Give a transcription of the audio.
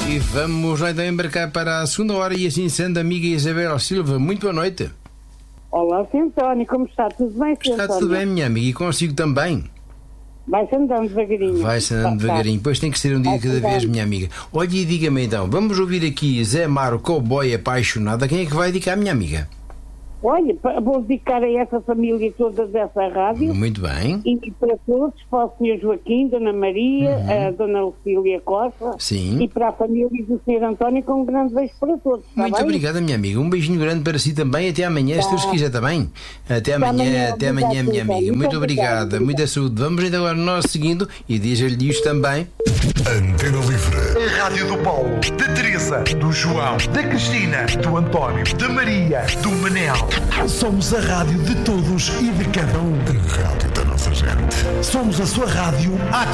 E vamos lá então embarcar para a segunda hora e assim sendo, amiga Isabel Silva, muito boa noite. Olá, Sr. António, como está? Tudo bem, Sr. Está tudo bem, minha amiga, e consigo também. Vai-se andando devagarinho. Vai-se andando devagarinho, pois tem que ser um dia de cada vez, minha amiga. Olha e diga-me então, vamos ouvir aqui Zé Mário, cowboy apaixonado. A quem é que vai dedicar, minha amiga? Olha, vou dedicar a essa família toda dessa rádio. Muito bem. E para todos, para o Sr. Joaquim, Dona Maria, a Dona Lucília Costa. Sim. E para a família do Sr. António, com um grande beijo para todos. Muito obrigada, minha amiga. Um beijinho grande para si também. Até amanhã, se Deus quiser também. Até amanhã, minha amiga. Muito obrigada. Muita saúde. Vamos então agora nós seguindo e diz-lhe isto também. Antena Livre. A Rádio do Paulo, da Teresa, do João, da Cristina, do António, da Maria, do Manel. Somos a rádio de todos e de cada um. A rádio da nossa gente. Somos a sua rádio